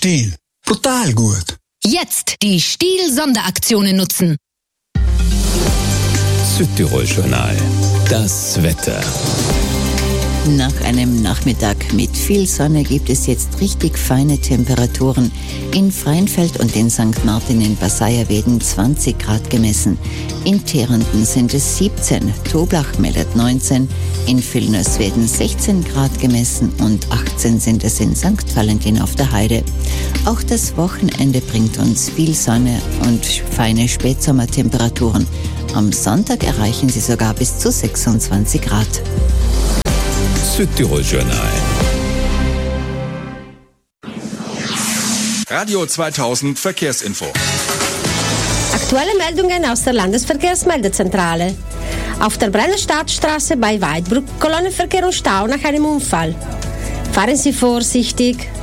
Stiel. Brutal gut. Jetzt die Stiel-Sonderaktionen nutzen. Südtirol-Journal. Das Wetter. Nach einem Nachmittag mit viel Sonne gibt es jetzt richtig feine Temperaturen. In Freinfeld und in St. Martin in Basaya werden 20 Grad gemessen. In Terenton sind es 17, Toblach meldet 19, in Vilnius werden 16 Grad gemessen und 18 sind es in St. Valentin auf der Heide. Auch das Wochenende bringt uns viel Sonne und feine Spätsommertemperaturen. Am Sonntag erreichen sie sogar bis zu 26 Grad. Südtirol-Journal. Radio 2000 Verkehrsinfo. Aktuelle Meldungen aus der Landesverkehrsmeldezentrale. Auf der Brennerstadtstraße bei Weidbruck Kolonnenverkehr und Stau nach einem Unfall. Fahren Sie vorsichtig.